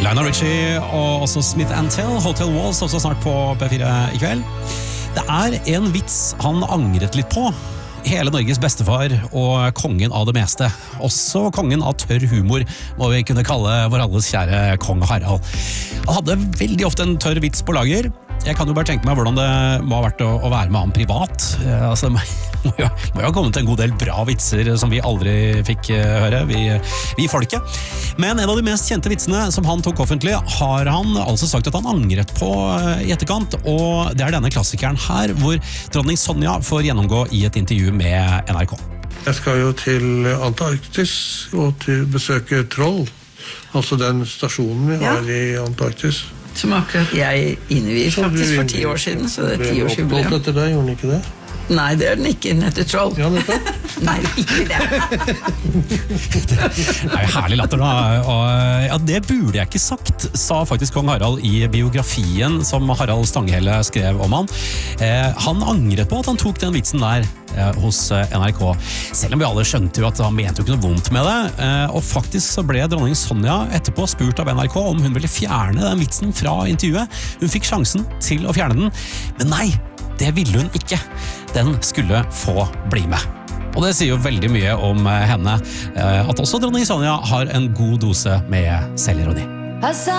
Lionel Richie og også Smith & Tell, Hotel Walls, også snart på P4 i kveld. Det en vits han angret litt på. Hele Norges bestefar og kongen av det meste. Også kongen av tørr humor, må vi kunne kalle vår alles kjære kong Harald. Han hadde veldig ofte en tørr vits på lager. Jeg kan jo bare tenke meg hvordan det må ha vært å være med han privat. Altså, det må jo ha kommet en god del bra vitser som vi aldri fikk høre, vi folket. Men en av de mest kjente vitsene som han tok offentlig, har han altså sagt at han angret på i etterkant, og det denne klassikeren her, hvor dronning Sonja får gjennomgå i et intervju med NRK. Jeg skal jo til Antarktis og til besøke Troll, altså den stasjonen vi har i Antarktis. Som akkurat jeg innviet faktisk for 10 år siden, så det 10-årsjubileum. Oppholdt etter deg, gjorde den ikke det? Nei, det den ikke, den heter Troll. Ja, nettopp. Nei, ikke det. Nei, herlig latter da. Og, ja, det burde jeg ikke sagt, sa faktisk kong Harald i biografien som Harald Stanghelle skrev om han. Han angret på at han tok den vitsen der hos NRK. Selv om vi alle skjønte jo at han mente jo ikke noe vondt med det. Og faktisk så ble dronning Sonja etterpå spurt av NRK om hun ville fjerne den vitsen fra intervjuet. Hun fikk sjansen til å fjerne den, men nei, det ville hun ikke. Den skulle få bli med. Og det sier jo veldig mye om henne, at også dronning Sonja har en god dose med selvironi.